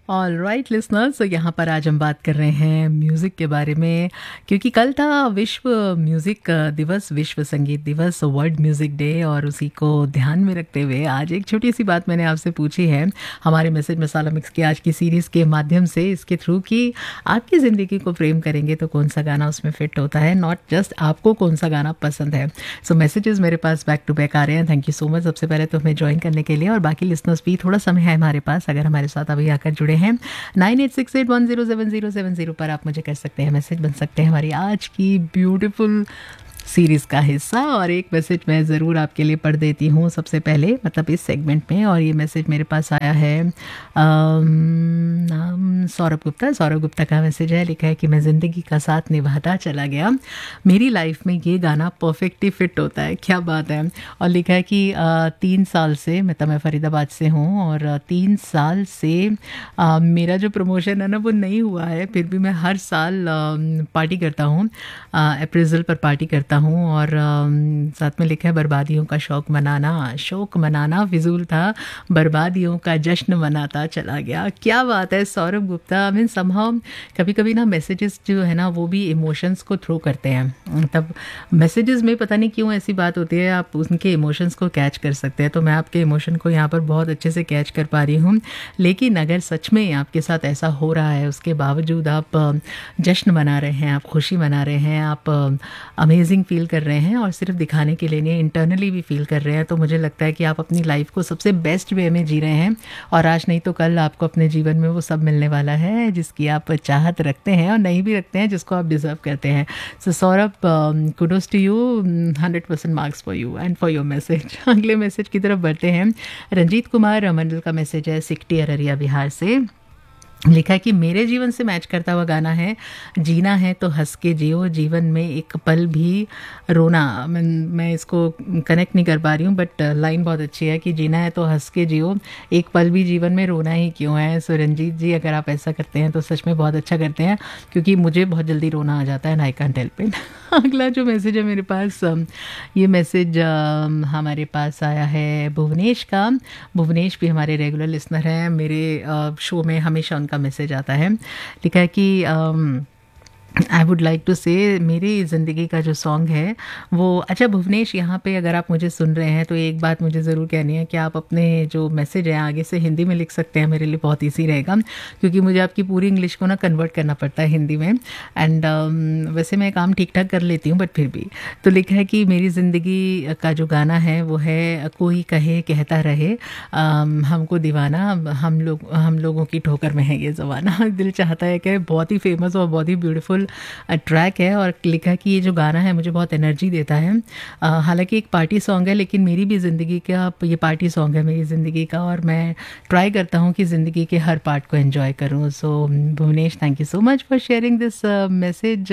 All right listeners, तो यहाँ पर आज हम बात कर रहे हैं म्यूज़िक के बारे में, क्योंकि कल था विश्व म्यूज़िक दिवस, विश्व संगीत दिवस, वर्ल्ड म्यूज़िक डे। और उसी को ध्यान में रखते हुए आज एक छोटी सी बात मैंने आपसे पूछी है हमारे मैसेज मसाला मिक्स की आज की सीरीज़ के माध्यम से, इसके थ्रू कि आपकी ज़िंदगी को प्रेम करेंगे तो कौन सा गाना उसमें फिट होता है, नॉट जस्ट आपको कौन सा गाना पसंद है। सो मैसेजेस मेरे पास बैक टू बैक आ रहे हैं। थैंक यू सो मच सबसे पहले तो हमें ज्वाइन करने के लिए, और बाकी लिसनर्स भी थोड़ा समय है हमारे पास, अगर हमारे साथ अभी आकर जुड़े हैं 9868107070 पर आप मुझे कर सकते हैं मैसेज, बन सकते हैं हमारी आज की ब्यूटीफुल सीरीज़ का हिस्सा। और एक मैसेज मैं ज़रूर आपके लिए पढ़ देती हूँ सबसे पहले, मतलब इस सेगमेंट में। और ये मैसेज मेरे पास आया है नाम सौरभ गुप्ता का मैसेज है। लिखा है कि मैं ज़िंदगी का साथ निभाता चला गया, मेरी लाइफ में ये गाना परफेक्टली फिट होता है। क्या बात है। और लिखा है कि 3 साल से, मैं फरीदाबाद से हूँ, और 3 साल से मेरा जो प्रमोशन है ना वो नहीं हुआ है, फिर भी मैं हर साल पार्टी करता हूँ, अप्रेजल पर पार्टी करता हूँ। और साथ में लिखा है बर्बादियों का शौक मनाना फिजूल था, बर्बादियों का जश्न मनाता चला गया। क्या बात है Saurabh Gupta. I mean somehow कभी कभी ना मैसेजेस जो है ना वो भी इमोशंस को थ्रो करते हैं, तब मैसेजेस में पता नहीं क्यों ऐसी बात होती है, आप उनके इमोशंस को कैच कर सकते हैं। तो मैं आपके इमोशन को यहाँ पर बहुत अच्छे से कैच कर पा रही हूँ। लेकिन अगर सच में आपके साथ ऐसा हो रहा है, उसके बावजूद आप जश्न मना रहे हैं, आप खुशी मना रहे हैं, आप अमेजिंग फील कर रहे हैं, और सिर्फ दिखाने के लिए नहीं, इंटरनली भी फील कर रहे हैं, तो मुझे लगता है कि आप अपनी लाइफ को सबसे बेस्ट वे में जी रहे हैं। और आज नहीं तो कल आपको अपने जीवन में वो सब मिलने वाला है जिसकी आप चाहत रखते हैं, और नहीं भी रखते हैं, जिसको आप डिजर्व करते हैं। सो Saurabh, kudos to you, 100% marks for you and for your message. अगले मैसेज की तरफ बढ़ते हैं। रंजीत कुमार मंडल का मैसेज है, सिकटी अररिया बिहार से। लिखा है कि मेरे जीवन से मैच करता हुआ गाना है, जीना है तो हंस के जियो, जीवन में एक पल भी रोना। मैं इसको कनेक्ट नहीं कर पा रही हूँ, बट लाइन बहुत अच्छी है कि जीना है तो हंस के जियो, एक पल भी जीवन में रोना ही क्यों है। सो रंजीत जी, अगर आप ऐसा करते हैं तो सच में बहुत अच्छा करते हैं, क्योंकि मुझे बहुत जल्दी रोना आ जाता है and I can't help it. अगला जो मैसेज है मेरे पास, ये मैसेज हमारे पास आया है भुवनेश का। भुवनेश भी हमारे रेगुलर लिसनर हैं, मेरे शो में हमेशा उनका मैसेज आता है। लिखा है कि आई वुड लाइक टू से, मेरी ज़िंदगी का जो सॉन्ग है वो, अच्छा भुवनेश, यहाँ पे अगर आप मुझे सुन रहे हैं तो एक बात मुझे ज़रूर कहनी है कि आप अपने जो मैसेज है आगे से हिंदी में लिख सकते हैं, मेरे लिए बहुत ईजी रहेगा, क्योंकि मुझे आपकी पूरी इंग्लिश को ना कन्वर्ट करना पड़ता है हिंदी में। एंड वैसे मैं काम ठीक ठाक कर लेती हूँ, बट फिर भी। तो लिखा है कि मेरी ज़िंदगी का जो गाना है वो है, कोई कहे कहता रहे हमको दीवाना, हम लोगों की ठोकर में है ये ज़माना। दिल चाहता है कि बहुत ही फेमस और बहुत ही ब्यूटीफुल ट्रैक है। और लिखा कि ये जो गाना है मुझे बहुत एनर्जी देता है। हालांकि एक पार्टी सॉन्ग है, लेकिन मेरी भी ज़िंदगी का ये पार्टी सॉन्ग है मेरी ज़िंदगी का, और मैं ट्राई करता हूँ कि ज़िंदगी के हर पार्ट को एंजॉय करूँ। सो Bhuvnesh, thank you so much for sharing this message.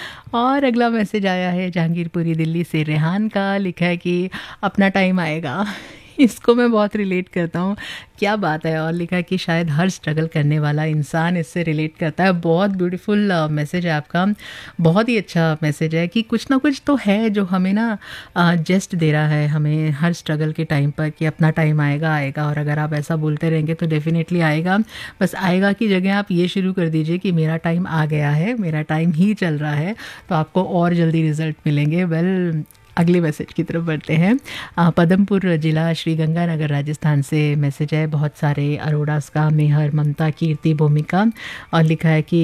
और अगला मैसेज आया है जहांगीरपुरी दिल्ली से रेहान का। लिखा है कि अपना टाइम आएगा। इसको मैं बहुत रिलेट करता हूँ। क्या बात है। और लिखा कि शायद हर स्ट्रगल करने वाला इंसान इससे रिलेट करता है। बहुत ब्यूटीफुल मैसेज है आपका, बहुत ही अच्छा मैसेज है कि कुछ ना कुछ तो है जो हमें ना जस्ट दे रहा है हमें हर स्ट्रगल के टाइम पर, कि अपना टाइम आएगा। और अगर आप ऐसा बोलते रहेंगे तो डेफिनेटली आएगा। बस आएगा की जगह आप ये शुरू कर दीजिए कि मेरा टाइम आ गया है, मेरा टाइम ही चल रहा है, तो आपको और जल्दी रिजल्ट मिलेंगे। वेल, अगले मैसेज की तरफ बढ़ते हैं। पदमपुर जिला श्री गंगानगर राजस्थान से मैसेज है, बहुत सारे अरोड़ास का, मेहर, ममता, कीर्ति, भूमिका। और लिखा है कि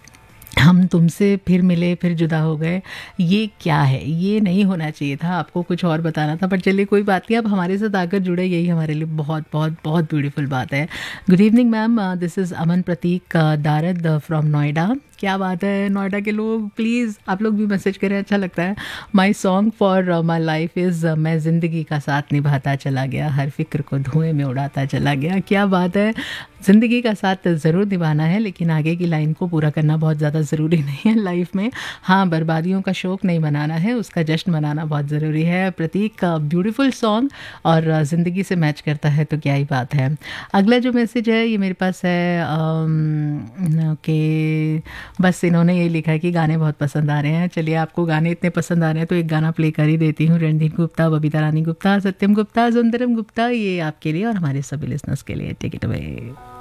हम तुमसे फिर मिले फिर जुदा हो गए। ये क्या है, ये नहीं होना चाहिए था, आपको कुछ और बताना था, पर चलिए कोई बात नहीं, आप हमारे साथ आकर जुड़े, यही हमारे लिए बहुत बहुत बहुत ब्यूटीफुल बात है। Good evening ma'am, this is Aman Prateek दारद from Noida. क्या बात है नोएडा के लोग, प्लीज़ आप लोग भी मैसेज करें, अच्छा लगता है। My song for my life is, मैं ज़िंदगी का साथ निभाता चला गया, हर फिक्र को धुएं में उड़ाता चला गया। क्या बात है। ज़िंदगी का साथ ज़रूर निभाना है, लेकिन आगे की लाइन को पूरा करना बहुत ज़्यादा ज़रूरी नहीं है लाइफ में। हाँ, बर्बादियों का शौक नहीं मनाना है, उसका जश्न मनाना बहुत ज़रूरी है। प्रतीक का ब्यूटीफुल सॉन्ग, और ज़िंदगी से मैच करता है तो क्या ही बात है। अगला जो मैसेज है ये मेरे पास है, ओके, बस इन्होंने ये लिखा है कि गाने बहुत पसंद आ रहे हैं। चलिए, आपको गाने इतने पसंद आ रहे हैं तो एक गाना प्ले कर ही देती हूँ। रणदीप गुप्ता, बबीता रानी गुप्ता, सत्यम गुप्ता, सुंदरम गुप्ता, ये आपके लिए और हमारे सभी लिसनर्स के लिए। Take it away.